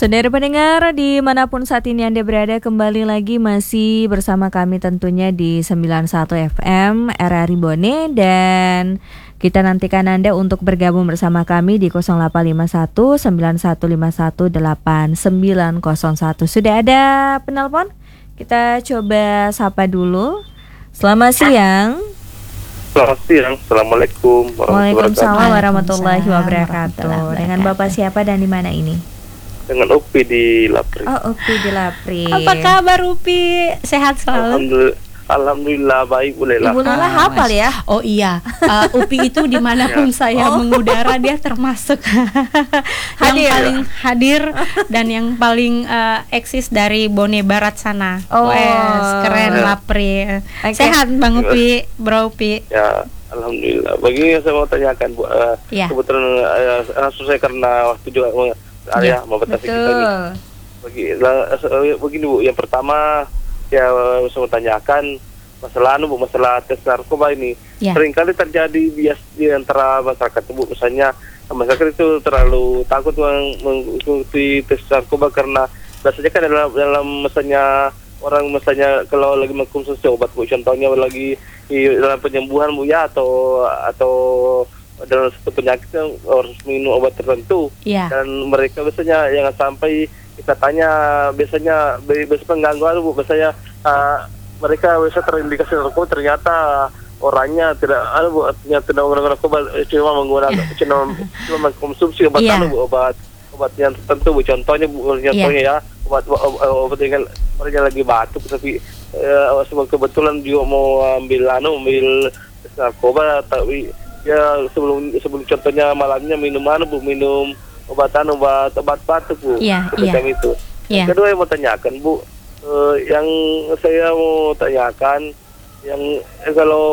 Saudara pendengar, dimanapun saat ini Anda berada, kembali lagi masih bersama kami tentunya di 91 FM RRI Bone. Dan kita nantikan Anda untuk bergabung bersama kami di 0851 9151 8901. Sudah ada penelpon? Kita coba sapa dulu. Selamat siang. Selamat siang, Assalamualaikum Waalaikumsalam warahmatullahi wabarakatuh. Dengan Bapak siapa dan di mana ini? Dengan Upi di Lapri. Oh, Upi di Lapri. Apa kabar Upi? Sehat selalu? Alhamdulillah baik, boleh lah. Ibu Nala hafal ya? Oh iya, Upi itu dimanapun saya mengudara dia termasuk yang paling hadir dan yang paling eksis dari Bone Barat sana. Keren Lapri. Sehat Bang Upi, Bro Upi. Ya, alhamdulillah. Begini saya mau tanyakan Bu, kebetulan saya karena waktu juga mau batasi kita ini. Begini Bu, yang pertama ya saya mau tanyakan masalah tes narkoba ini. Seringkali terjadi bias di antara masyarakat Bu, misalnya masyarakat itu terlalu takut mengikuti tes narkoba karena biasanya kan dalam misalnya orang misalnya kalau lagi mengkonsumsi obat Bu, contohnya lagi dalam penyembuhan Bu ya, atau dalam suatu penyakit yang harus minum obat tertentu, dan mereka biasanya jangan sampai kita tanya, biasanya penggangguan Bu, biasanya mereka bisa terindikasi narkoba, ternyata orangnya tidak Bu, artinya tidak menggunakan narkoba, cuma mengkonsumsi obat obat yang tertentu Bu, contohnya ya obat dengan orangnya lagi batuk tapi kebetulan juga mau ambil narkoba, tapi ya sebelum contohnya malamnya minum obat batuk Bu, semacam itu. Yang kedua yang mau tanyakan Bu, yang saya mau tanyakan, yang kalau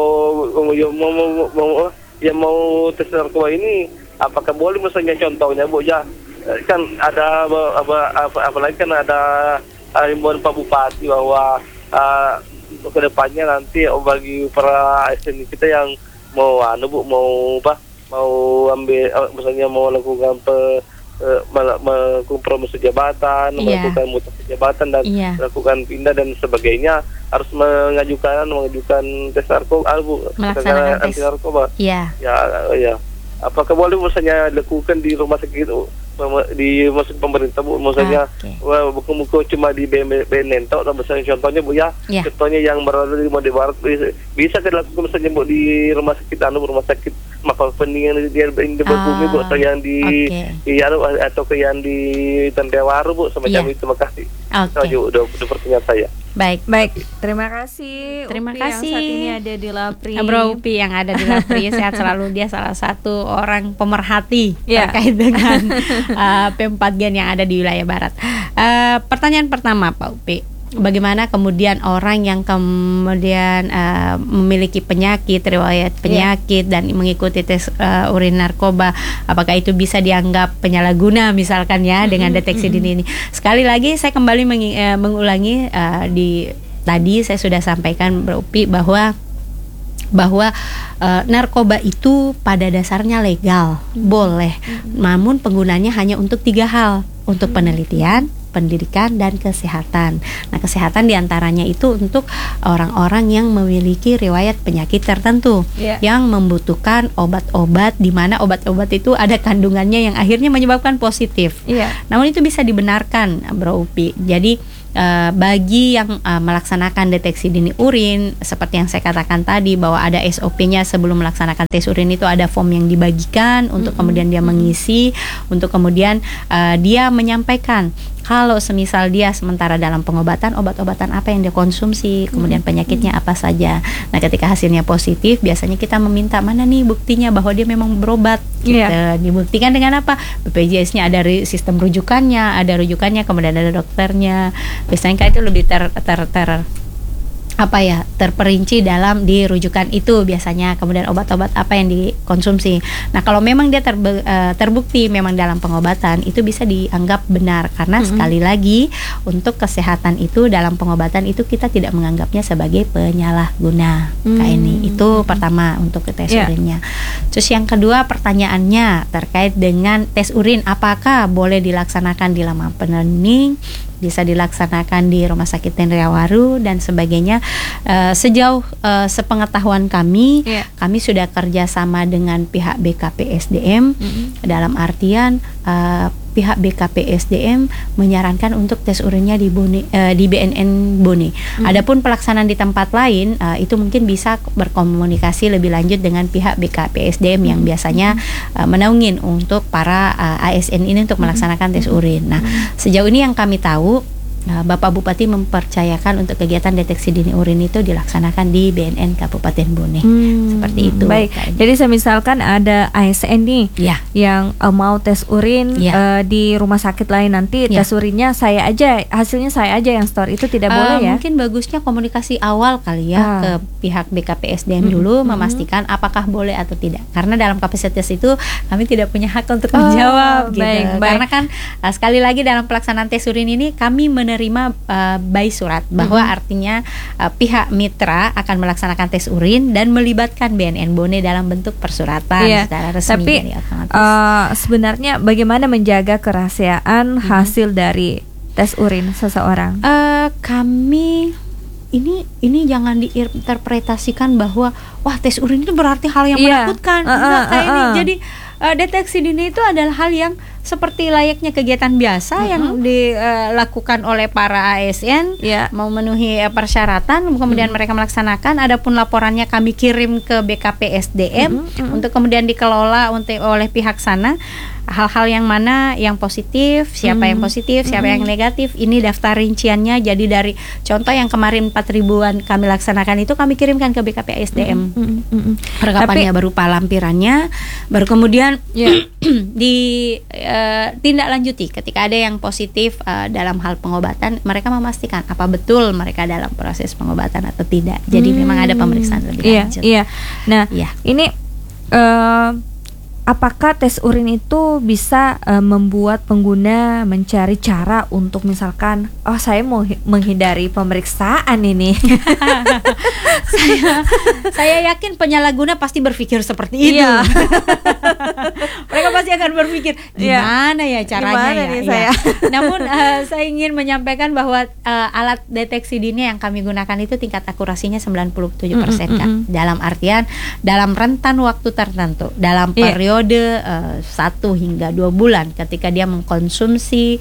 mau tes narkoba ini, apakah boleh misalnya contohnya Bu ya, kan ada apalagi kan ada himbauan Pak Bupati bahwa ke depannya nanti bagi para ASN kita yang mau ambil misalnya mau lakukan kompromi jabatan, melakukan mutasi jabatan dan melakukan pindah dan sebagainya, harus mengajukan tes narkoba, melaksanakan tes anti narkoba. Ya. Apakah boleh misalnya lakukan di rumah sakit, di masuk pemerintah Bu, misalnya buku cuma di BNN atau misalnya contohnya Bu ya, contohnya yang berada di Mode Barat bisa dilakukan misalnya Bu di rumah sakit maka pendingan dia berbumi Bu, atau yang di atau ke yang di Tendewaru Bu, semacam itu. Makasih. Itu udah pertanyaan saya. Baik. Terima kasih. Terima Upi kasih. Yang saat ini ada di Lapri. Bro Upi yang ada di Lapri, sehat selalu. Dia salah satu orang pemerhati terkait dengan P4Gen yang ada di wilayah barat. Pertanyaan pertama Pak Upi, bagaimana kemudian orang yang kemudian memiliki penyakit, riwayat penyakit dan mengikuti tes urin narkoba, apakah itu bisa dianggap penyalahguna misalkan ya dengan deteksi dini ini? Sekali lagi saya kembali mengulangi, tadi saya sudah sampaikan Bro Upi bahwa narkoba itu pada dasarnya legal, boleh, namun penggunanya hanya untuk 3 hal, untuk penelitian, pendidikan, dan kesehatan. Nah, kesehatan diantaranya itu untuk orang-orang yang memiliki riwayat penyakit tertentu yang membutuhkan obat-obat, di mana obat-obat itu ada kandungannya yang akhirnya menyebabkan positif. Namun itu bisa dibenarkan Bro Upi. Jadi bagi yang melaksanakan deteksi dini urin, seperti yang saya katakan tadi bahwa ada SOP-nya sebelum melaksanakan tes urin, itu ada form yang dibagikan untuk kemudian dia mengisi, untuk kemudian dia menyampaikan kalau semisal dia sementara dalam pengobatan, obat-obatan apa yang dia konsumsi, kemudian penyakitnya apa saja. Nah, ketika hasilnya positif, biasanya kita meminta mana nih buktinya bahwa dia memang berobat. Dibuktikan dengan apa? BPJS-nya ada sistem rujukannya, kemudian ada dokternya. Biasanya kan itu lebih terperinci dalam di rujukan itu biasanya, kemudian obat-obat apa yang dikonsumsi. Nah, kalau memang dia terbukti memang dalam pengobatan, itu bisa dianggap benar karena sekali lagi untuk kesehatan itu dalam pengobatan itu kita tidak menganggapnya sebagai penyalahguna. Kayak ini. Itu pertama untuk tes urinnya. Terus yang kedua pertanyaannya terkait dengan tes urin, apakah boleh dilaksanakan di Lemah Pening, bisa dilaksanakan di Rumah Sakit Tendriawaru dan sebagainya. Sejauh sepengetahuan kami, kami sudah kerjasama dengan pihak BKPSDM dalam artian pihak BKPSDM menyarankan untuk tes urinnya di BNN Bone. Adapun pelaksanaan di tempat lain itu mungkin bisa berkomunikasi lebih lanjut dengan pihak BKPSDM yang biasanya menaungin untuk para ASN ini untuk melaksanakan tes urin. Nah, sejauh ini yang kami tahu, Bapak Bupati mempercayakan untuk kegiatan deteksi dini urin itu dilaksanakan di BNN Kabupaten Bone. Seperti itu. Baik. Jadi misalkan ada ASN nih yang mau tes urin di rumah sakit lain, nanti tes urinnya hasilnya saya aja yang store, itu tidak boleh ya? Mungkin bagusnya komunikasi awal kali ya ke pihak BKPSDM dulu, memastikan apakah boleh atau tidak. Karena dalam kapasitas itu kami tidak punya hak untuk menjawab gitu. Karena kan sekali lagi dalam pelaksanaan tes urin ini kami menerima by surat bahwa artinya pihak mitra akan melaksanakan tes urin dan melibatkan BNN Bone dalam bentuk persuratan secara resmi. Tapi sebenarnya bagaimana menjaga kerahasiaan hasil dari tes urin seseorang? Kami ini jangan diinterpretasikan bahwa wah tes urin itu berarti hal yang menakutkan. Jadi deteksi dini itu adalah hal yang seperti layaknya kegiatan biasa yang dilakukan oleh para ASN, memenuhi persyaratan, kemudian mereka melaksanakan. Adapun laporannya kami kirim ke BKPSDM untuk kemudian dikelola oleh pihak sana. Hal-hal yang mana yang positif, siapa yang positif, siapa yang negatif, ini daftar rinciannya. Jadi dari contoh yang kemarin 4.000-an kami laksanakan itu kami kirimkan ke BKPSDM. Rekapannya berupa lampirannya, baru kemudian ditindaklanjuti ketika ada yang positif dalam hal pengobatan, mereka memastikan apa betul mereka dalam proses pengobatan atau tidak. Jadi memang ada pemeriksaan lebih lanjut. Nah, ini apakah tes urin itu bisa membuat pengguna mencari cara untuk misalkan, saya mau menghindari pemeriksaan ini? Saya yakin penyalahguna pasti berpikir seperti itu. Mereka pasti akan berpikir gimana ya caranya saya. Namun saya ingin menyampaikan bahwa alat deteksi dini yang kami gunakan itu tingkat akurasinya 97% Kak. Dalam artian dalam rentan waktu tertentu, dalam periode 1 hingga 2 bulan ketika dia mengkonsumsi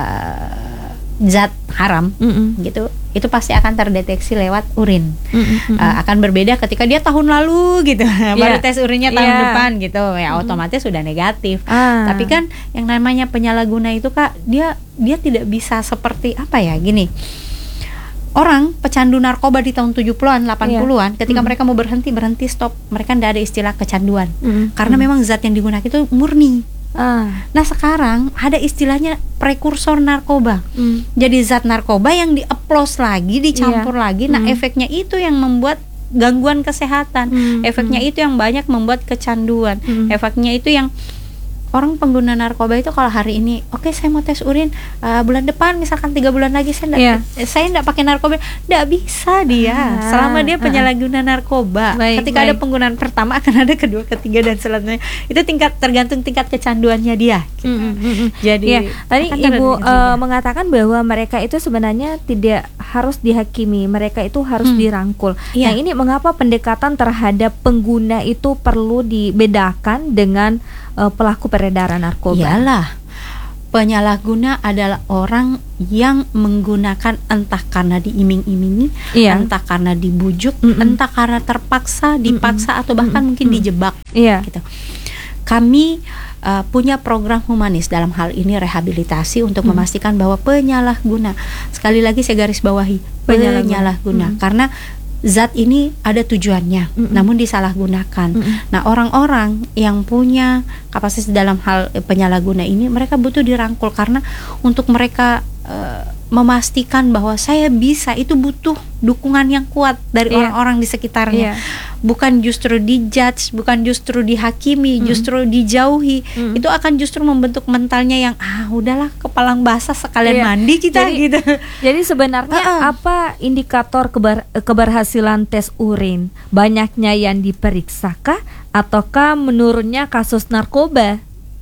zat haram gitu, itu pasti akan terdeteksi lewat urin. Akan berbeda ketika dia tahun lalu gitu baru tes urinnya tahun depan gitu, ya otomatis sudah negatif. Tapi kan yang namanya penyalahguna itu Kak, dia tidak bisa seperti gini. Orang pecandu narkoba di tahun 70-an, 80-an ketika mereka mau berhenti stop. Mereka tidak ada istilah kecanduan. Karena memang zat yang digunakan itu murni. Nah sekarang ada istilahnya prekursor narkoba. Jadi zat narkoba yang dioplos lagi, dicampur lagi. Nah efeknya itu yang membuat gangguan kesehatan. Efeknya itu yang banyak membuat kecanduan. Efeknya itu yang orang pengguna narkoba itu kalau hari ini saya mau tes urin, bulan depan misalkan 3 bulan lagi saya enggak pakai narkoba, enggak bisa dia selama dia penyalahguna narkoba. Ketika ada penggunaan pertama akan ada kedua, ketiga dan selanjutnya. Itu tergantung tingkat kecanduannya dia. Jadi tadi Ibu mengatakan bahwa mereka itu sebenarnya tidak harus dihakimi, mereka itu harus dirangkul. Nah, ini mengapa pendekatan terhadap pengguna itu perlu dibedakan dengan pelaku peredaran narkoba? Iyalah, penyalahguna adalah orang yang menggunakan entah karena diiming-imingi, entah karena dibujuk, entah karena terpaksa, dipaksa atau bahkan mungkin dijebak. Gitu. Kami punya program humanis dalam hal ini rehabilitasi untuk memastikan bahwa penyalahguna, sekali lagi saya garis bawahi, penyalahguna, karena zat ini ada tujuannya, namun disalahgunakan. Nah, orang-orang yang punya kapasitas dalam hal penyalahguna ini, mereka butuh dirangkul karena untuk mereka memastikan bahwa saya bisa, itu butuh dukungan yang kuat dari orang-orang di sekitarnya. Bukan justru dijudge, bukan justru dihakimi, justru dijauhi. Itu akan justru membentuk mentalnya yang udahlah kepalang basah sekalian mandi kita gitu. Jadi sebenarnya apa indikator keberhasilan tes urin? Banyaknya yang diperiksakah ataukah menurunnya kasus narkoba?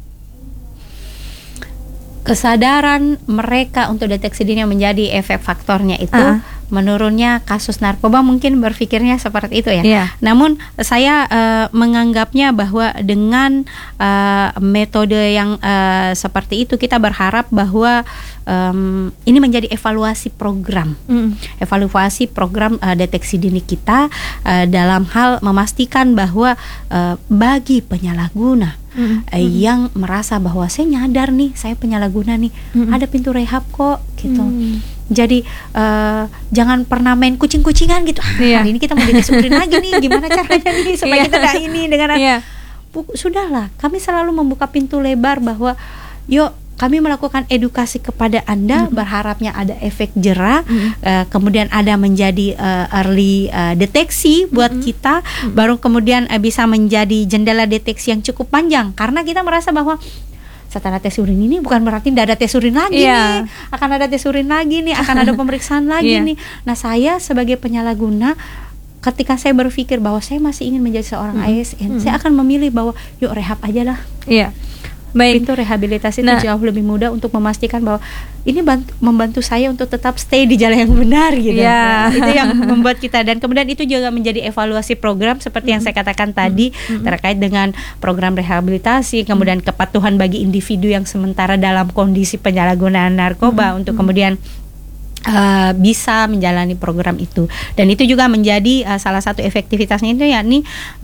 Kesadaran mereka untuk deteksi dini menjadi efek faktornya itu menurunnya kasus narkoba, mungkin berpikirnya seperti itu ya. Namun saya menganggapnya bahwa dengan metode yang seperti itu kita berharap bahwa ini menjadi evaluasi program, evaluasi program deteksi dini kita dalam hal memastikan bahwa bagi penyalahguna yang merasa bahwa saya nyadar nih saya penyalahguna nih, ada pintu rehab kok gitu. Jadi jangan pernah main kucing-kucingan gitu. Hari ini kita mau dites urin lagi nih, gimana caranya nih supaya kita gak ini dengan sudahlah, kami selalu membuka pintu lebar bahwa yuk kami melakukan edukasi kepada Anda, berharapnya ada efek jera, kemudian ada menjadi early deteksi buat kita, baru kemudian bisa menjadi jendela deteksi yang cukup panjang, karena kita merasa bahwa setelah tes urin ini bukan berarti tidak ada tes urin lagi nih, akan ada tes urin lagi nih, akan ada pemeriksaan lagi nih. Nah, saya sebagai penyalahguna, ketika saya berpikir bahwa saya masih ingin menjadi seorang ASN, saya akan memilih bahwa yuk rehab aja lah. Pintu rehabilitasi itu jauh lebih mudah untuk memastikan bahwa ini membantu saya untuk tetap stay di jalan yang benar gitu. Itu yang membuat kita, dan kemudian itu juga menjadi evaluasi program seperti yang saya katakan tadi terkait dengan program rehabilitasi, kemudian kepatuhan bagi individu yang sementara dalam kondisi penyalahgunaan narkoba untuk kemudian bisa menjalani program itu. Dan itu juga menjadi salah satu efektivitasnya itu yakni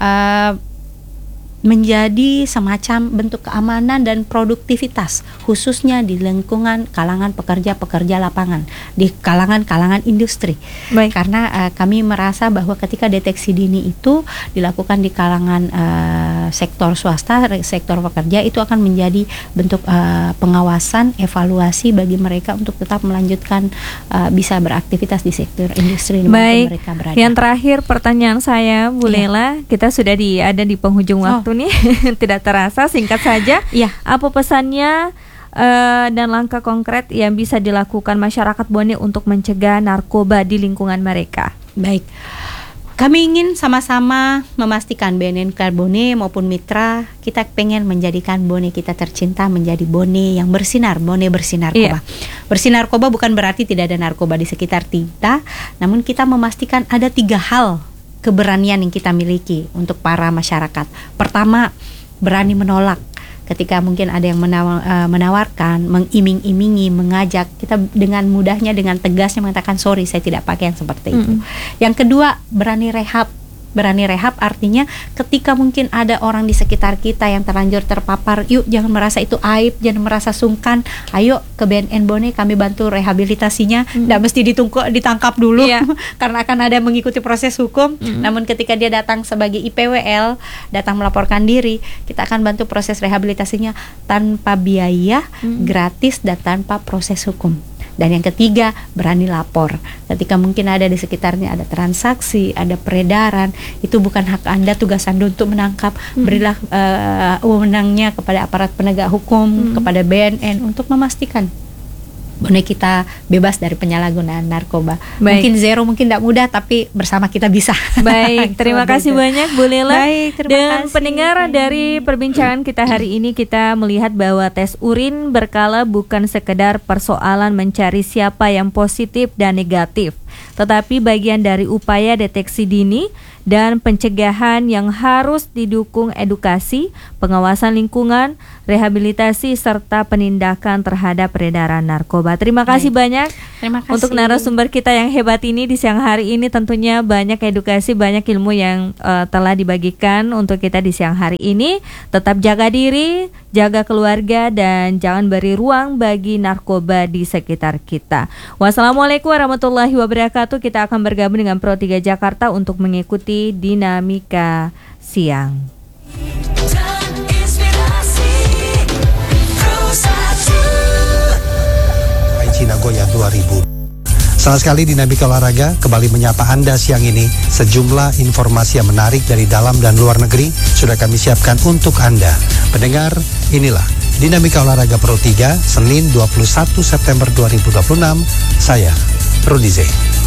menjadi semacam bentuk keamanan dan produktivitas, khususnya di lingkungan kalangan pekerja-pekerja lapangan, di kalangan industri. Karena kami merasa bahwa ketika deteksi dini itu dilakukan di kalangan sektor swasta, sektor pekerja, itu akan menjadi bentuk pengawasan, evaluasi bagi mereka untuk tetap melanjutkan bisa beraktivitas di sektor industri di mana mereka berada. Yang terakhir pertanyaan saya, Bu Lela, kita sudah ada di penghujung waktu nih, tidak terasa, singkat saja. Apa pesannya dan langkah konkret yang bisa dilakukan masyarakat Bone untuk mencegah narkoba di lingkungan mereka? Baik, kami ingin sama-sama memastikan BNN Bone maupun mitra, kita pengen menjadikan Bone kita tercinta menjadi Bone yang bersinar, Bone bersinarkoba. Bersinarkoba bukan berarti tidak ada narkoba di sekitar kita, namun kita memastikan ada 3 hal keberanian yang kita miliki untuk para masyarakat. Pertama, berani menolak. Ketika mungkin ada yang menawarkan, mengiming-imingi, mengajak, kita dengan mudahnya, dengan tegasnya mengatakan sorry, saya tidak pakai yang seperti itu. Yang kedua, berani rehab. Berani rehab artinya ketika mungkin ada orang di sekitar kita yang terlanjur terpapar, yuk jangan merasa itu aib, jangan merasa sungkan, ayo ke BNN Bone, kami bantu rehabilitasinya. Tidak mesti ditangkap dulu karena akan ada mengikuti proses hukum. Namun ketika dia datang sebagai IPWL, datang melaporkan diri, kita akan bantu proses rehabilitasinya tanpa biaya, gratis, dan tanpa proses hukum. Dan yang ketiga, berani lapor. Ketika mungkin ada di sekitarnya ada transaksi, ada peredaran, itu bukan hak Anda, tugas Anda untuk menangkap. Berilah wewenangnya kepada aparat penegak hukum, kepada BNN untuk memastikan Bone kita bebas dari penyalahgunaan narkoba. Mungkin zero, mungkin tidak mudah, tapi bersama kita bisa. Baik, terima kasih banyak Bu Lela. Dan pendengar, dari perbincangan kita hari ini, kita melihat bahwa tes urin berkala bukan sekedar persoalan mencari siapa yang positif dan negatif, tetapi bagian dari upaya deteksi dini dan pencegahan yang harus didukung edukasi, pengawasan lingkungan, rehabilitasi, serta penindakan terhadap peredaran narkoba. Terima kasih banyak untuk narasumber kita yang hebat ini di siang hari ini. Tentunya banyak edukasi, banyak ilmu yang telah dibagikan untuk kita di siang hari ini. Tetap jaga diri, jaga keluarga, dan jangan beri ruang bagi narkoba di sekitar kita. Wassalamualaikum warahmatullahi wabarakatuh. Kita akan bergabung dengan Pro 3 Jakarta untuk mengikuti Dinamika Siang. Prestasi Nagoya 2000. Senang sekali Dinamika Olahraga kembali menyapa Anda siang ini. Sejumlah informasi yang menarik dari dalam dan luar negeri sudah kami siapkan untuk Anda. Pendengar, inilah Dinamika Olahraga Pro 3, Senin 21 September 2026. Saya, Rudi Z.